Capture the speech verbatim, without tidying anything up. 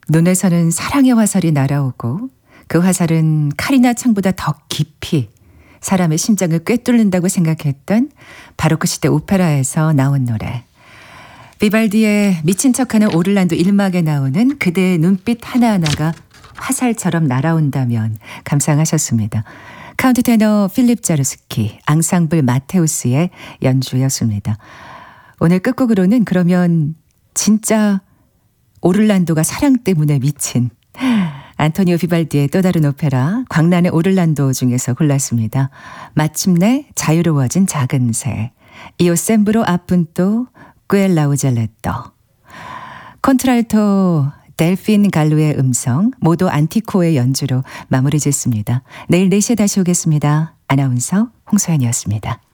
눈에서는 사랑의 화살이 날아오고 그 화살은 칼이나 창보다 더 깊이 사람의 심장을 꿰뚫는다고 생각했던 바로 그 시대 오페라에서 나온 노래. 비발디의 미친 척하는 오를란도 일막에 나오는 그대의 눈빛 하나하나가 화살처럼 날아온다면 감상하셨습니다. 카운트 테너 필립 자르스키, 앙상블 마테우스의 연주였습니다. 오늘 끝곡으로는 그러면 진짜 오를란도가 사랑 때문에 미친 안토니오 비발디의 또 다른 오페라 광란의 오를란도 중에서 골랐습니다. 마침내 자유로워진 작은 새, 이오 셈브로 아푼토 꿰라우젤레토. 콘트랄토 델핀 갈루의 음성, 모도 안티코의 연주로 마무리 짓습니다. 내일 네 시에 다시 오겠습니다. 아나운서 홍소연이었습니다.